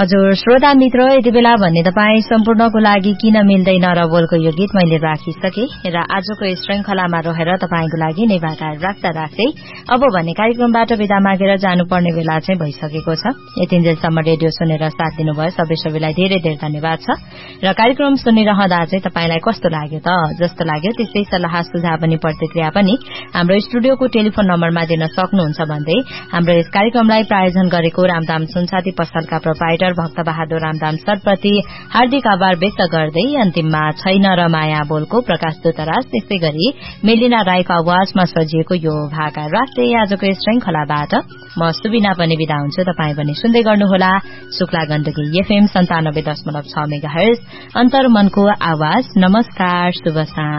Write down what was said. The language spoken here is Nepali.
हजुर श्रोता मित्र, यति बेला भन्ने तपाईँ सम्पूर्णको लागि किन मिल्दैन र बोलको यो गीत मैले राखिसके र आजको श्रृंखलामा रहेर तपाईको लागि नै बाटा राख्दा राख्दै अब भन्ने कार्यक्रमबाट विदा मागेर जानुपर्ने बेला चाहिँ भइसकेको छ। यतिन्जेलसम्म रेडियो सुनेर साथ दिनुभयो सबैलाई धेरै धेरै धन्यवाद छ। र कार्यक्रम सुनिरहँदा चाहिँ तपाईलाई कस्तो लाग्यो त, जस्तो लाग्यो त्यस्तै सल्लाह सुझाव पनि प्रतिक्रिया पनि हाम्रो स्टुडियोको टेलिफोन नम्बरमा दिन सक्नुहुन्छ भन्दै हाम्रो यस कार्यक्रमलाई प्रायोजन गरेको रामदाम सुनसादी पसलका प्रोपाइटर भक्त बहादुर रामदाम सरप्रति हार्दिक आभार व्यक्त गर्दै अन्तिममा छैन र माया बोलको प्रकाश दूतराज त्यस्तै गरी मेलिना राईको आवाजमा सजिएको यो भाका राख्दै आजको श्रृंखलाबाट म सुबिना पनि बिदा हुन्छु। तपाई पनि सुन्दै गर्नुहोला शुक्ला गण्डकी एफएम 97.6 मेगाहर्ज अन्तर्मनको आवाज। नमस्कार, शुभ साँझ।